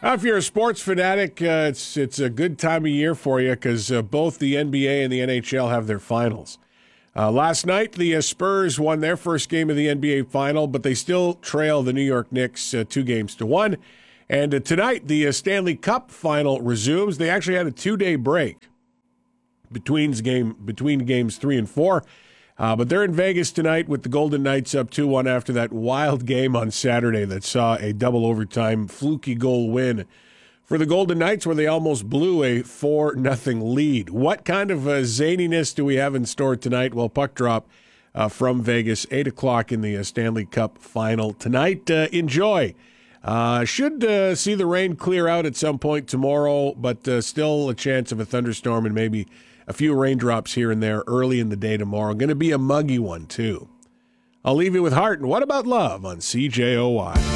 If you're a sports fanatic, it's a good time of year for you because both the NBA and the NHL have their finals. Last night, the Spurs won their first game of the NBA final, but they still trail the New York Knicks 2-1. And tonight, the Stanley Cup final resumes. They actually had a 2-day break between games 3 and 4. But they're in Vegas tonight with the Golden Knights up 2-1 after that wild game on Saturday that saw a double overtime fluky goal win for the Golden Knights where they almost blew a 4-0 lead. What kind of zaniness do we have in store tonight? Well, puck drop from Vegas, 8 o'clock in the Stanley Cup final tonight. Enjoy. Should see the rain clear out at some point tomorrow, but still a chance of a thunderstorm and maybe a few raindrops here and there early in the day tomorrow. Going to be a muggy one, too. I'll leave you with Heart and What About Love on CJOY.